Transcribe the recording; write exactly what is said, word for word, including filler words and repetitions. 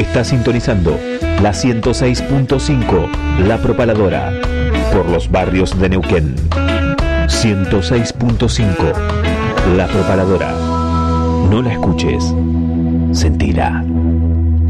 Está sintonizando la ciento seis punto cinco, La Propaladora, por los barrios de Neuquén. ciento seis punto cinco, La Propaladora. No la escuches, sentirá.